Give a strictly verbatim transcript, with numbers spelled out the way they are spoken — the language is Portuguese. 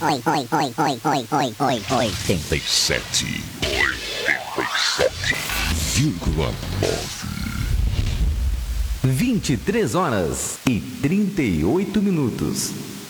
oi, oi, oi, oi, oi, oi, oi, oi. oitenta e sete. oitenta e sete vírgula nove. vinte e três horas e trinta e oito minutos.